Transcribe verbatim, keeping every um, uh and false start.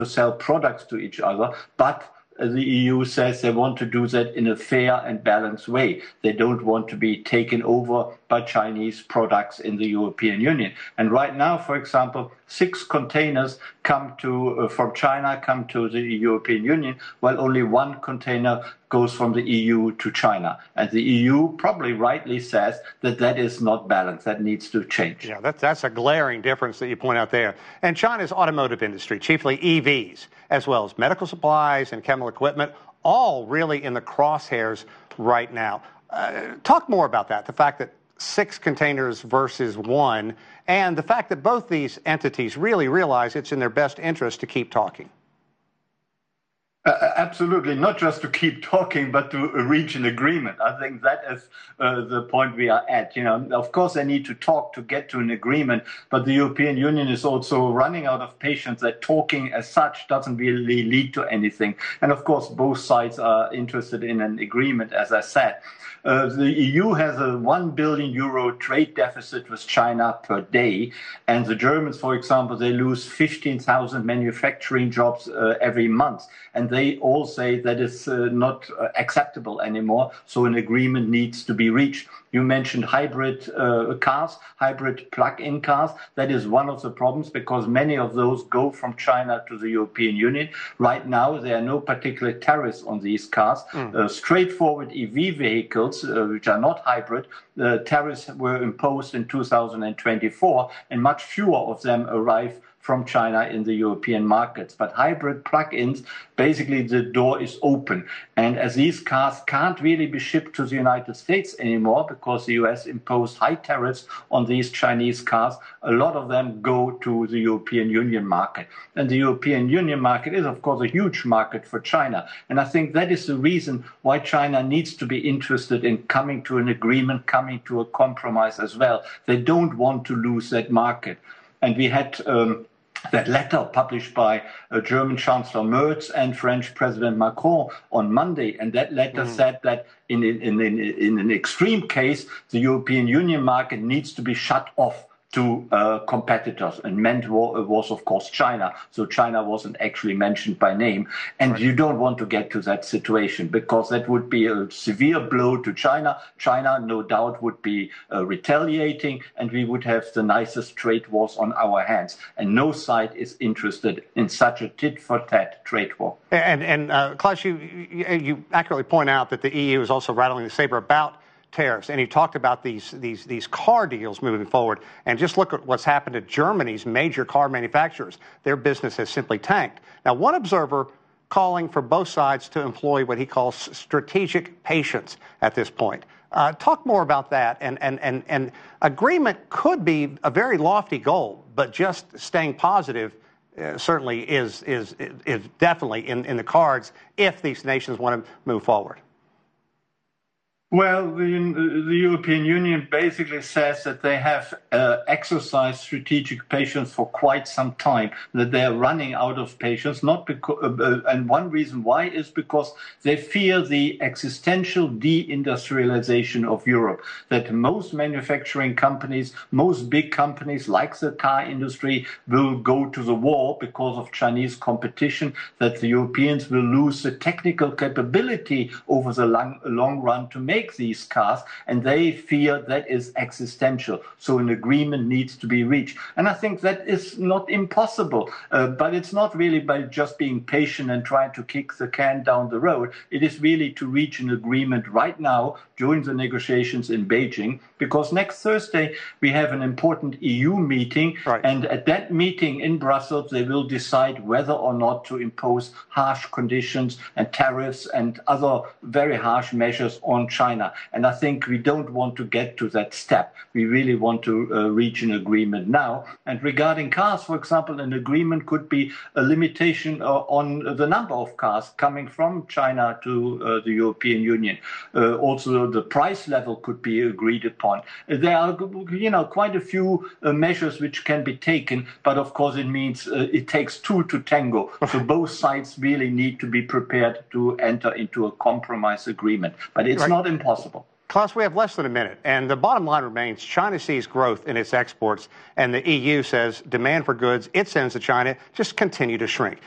to sell products to each other, but the E U says they want to do that in a fair and balanced way. They don't want to be taken over by Chinese products in the European Union. And right now, for example, six containers come to uh, from China come to the European Union, while only one container goes from the E U to China. And the E U probably rightly says that that is not balanced. That needs to change. Yeah, that's, that's a glaring difference that you point out there. And China's automotive industry, chiefly E Vs, as well as medical supplies and chemical equipment, all really in the crosshairs right now. Uh, talk more about that, the fact that six containers versus one, and the fact that both these entities really realize it's in their best interest to keep talking. Uh, absolutely, not just to keep talking, but to reach an agreement. I think that is uh, the point we are at. You know, of course, they need to talk to get to an agreement, but the European Union is also running out of patience that talking as such doesn't really lead to anything. And of course, both sides are interested in an agreement, as I said. Uh, the E U has a one billion euro trade deficit with China per day. And the Germans, for example, they lose fifteen thousand manufacturing jobs uh, every month. And they all say that is uh, not uh, acceptable anymore. So an agreement needs to be reached. You mentioned hybrid uh, cars, hybrid plug-in cars. That is one of the problems because many of those go from China to the European Union. Right now, there are no particular tariffs on these cars. Mm. Uh, straightforward E V vehicles, uh, which are not hybrid, uh, tariffs were imposed in two thousand twenty-four, and much fewer of them arrive from China in the European markets. But hybrid plug-ins, basically the door is open. And as these cars can't really be shipped to the United States anymore because the U S imposed high tariffs on these Chinese cars, a lot of them go to the European Union market. And the European Union market is, of course, a huge market for China. And I think that is the reason why China needs to be interested in coming to an agreement, coming to a compromise as well. They don't want to lose that market. And we had um, that letter published by uh, German Chancellor Merz and French President Macron on Monday. And that letter mm. said that in, in, in, in an extreme case, the European Union market needs to be shut off to uh, competitors, and meant was, of course, China. So China wasn't actually mentioned by name. And right. You don't want to get to that situation because that would be a severe blow to China. China, no doubt, would be uh, retaliating, and we would have the nicest trade wars on our hands. And no side is interested in such a tit-for-tat trade war. And, and uh, Klaus, you, you accurately point out that the E U is also rattling the saber about tariffs, and he talked about these these these car deals moving forward. And just look at what's happened to Germany's major car manufacturers. Their business has simply tanked. Now, one observer calling for both sides to employ what he calls strategic patience at this point. Uh, talk more about that. And and and and agreement could be a very lofty goal, but just staying positive uh, certainly is is is definitely in in the cards if these nations want to move forward. Well, the, the European Union basically says that they have uh, exercised strategic patience for quite some time, that they are running out of patience, not because, uh, and one reason why is because they fear the existential deindustrialization of Europe, that most manufacturing companies, most big companies like the car industry will go to the war because of Chinese competition, that the Europeans will lose the technical capability over the long, long run to make these cars, and they fear that is existential. So an agreement needs to be reached. And I think that is not impossible, uh, but it's not really by just being patient and trying to kick the can down the road. It is really to reach an agreement right now during the negotiations in Beijing, because next Thursday we have an important E U meeting, right. And at that meeting in Brussels they will decide whether or not to impose harsh conditions and tariffs and other very harsh measures on China. And I think we don't want to get to that step. We really want to uh, reach an agreement now. And regarding cars, for example, an agreement could be a limitation uh, on the number of cars coming from China to uh, the European Union. Uh, also, the price level could be agreed upon. There are, you know, quite a few uh, measures which can be taken, but of course it means uh, it takes two to tango. So both sides really need to be prepared to enter into a compromise agreement. But it's right. not impossible. Possible. Klaus, we have less than a minute, and the bottom line remains China sees growth in its exports, and the E U says demand for goods it sends to China just continue to shrink.